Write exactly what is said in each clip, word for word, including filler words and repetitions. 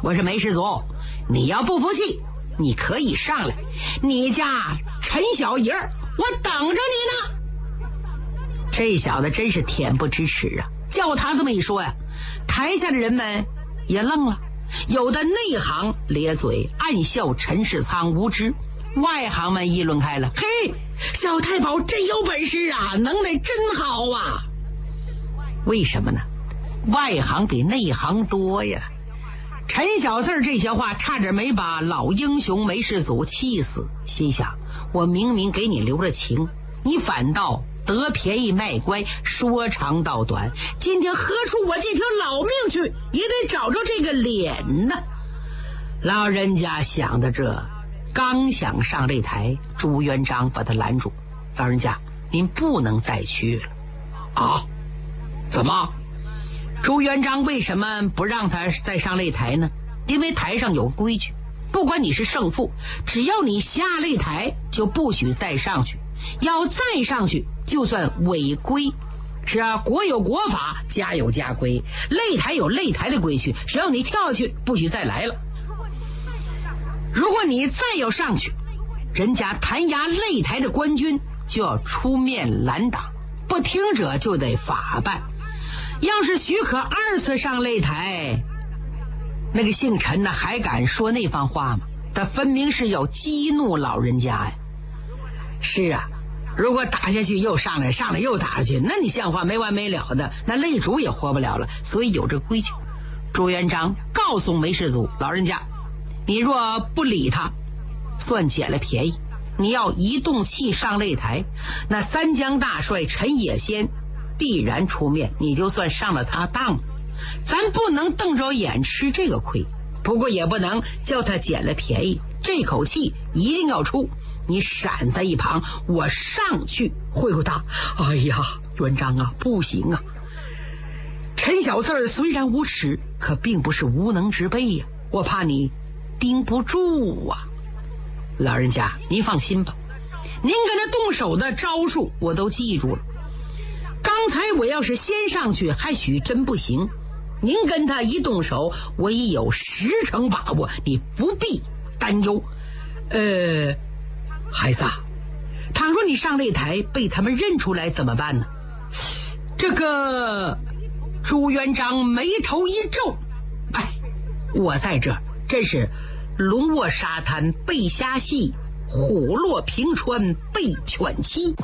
我说梅世祖，你要不服气，你可以上来，你家陈小爷儿，我等着你呢。这小子真是恬不知耻啊！叫他这么一说呀，台下的人们也愣了，有的内行咧嘴暗笑陈世仓无知，外行们议论开了，嘿，小太保真有本事啊，能耐真好啊。为什么呢？外行比内行多呀。陈小四这些话差点没把老英雄梅世祖气死，心想我明明给你留着情，你反倒得便宜卖乖，说长道短，今天喝出我这条老命去也得找着这个脸呢。老人家想的这，刚想上擂台，朱元璋把他拦住，老人家您不能再去了。啊？怎么？朱元璋为什么不让他再上擂台呢？因为台上有规矩，不管你是胜负，只要你下擂台就不许再上去，要再上去就算违规。是啊，国有国法，家有家规，擂台有擂台的规矩，只要你跳下去不许再来了。如果你再要上去，人家弹压擂台的官军就要出面拦挡，不听者就得法办。要是许可二次上擂台，那个姓陈的还敢说那番话吗？他分明是要激怒老人家呀。是啊，如果打下去又上来，上来又打下去，那你像话没完没了的，那擂主也活不了了。所以有这规矩。朱元璋告诉梅世祖，老人家，你若不理他，算捡了便宜。你要一动气上擂台，那三江大帅陈野先必然出面，你就算上了他当。咱不能瞪着眼吃这个亏，不过也不能叫他捡了便宜，这口气一定要出。你闪在一旁，我上去会会他。哎呀，元璋啊，不行啊！陈小四虽然无耻，可并不是无能之辈呀、啊，我怕你盯不住啊。老人家您放心吧，您跟他动手的招数我都记住了。刚才我要是先上去，还许真不行。您跟他一动手，我已有十成把握，你不必担忧。呃，孩子，倘若你上擂台被他们认出来怎么办呢？这个朱元璋眉头一皱，哎，我在这真是龙卧沙滩被虾戏，虎落平川被犬欺。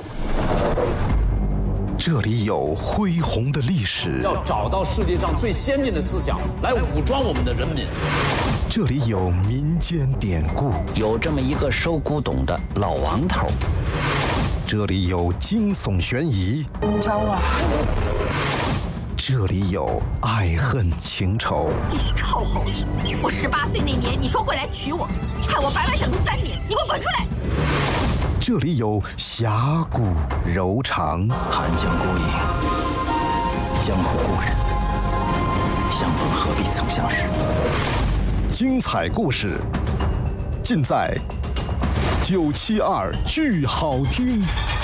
这里有恢宏的历史， 要找到世界上最先进的思想来武装我们的人民。 这里有民间典故， 有这么一个收古董的老王头。 这里有惊悚悬疑， 你找我？ 这里有爱恨情仇。 你臭猴子！我十八岁那年你说会来娶我，害我白白等了三年，你给我滚出来！ 这里有侠骨柔肠， 寒江孤影，江湖故人，相逢何必曾相识。 精彩故事尽在九七二剧好听。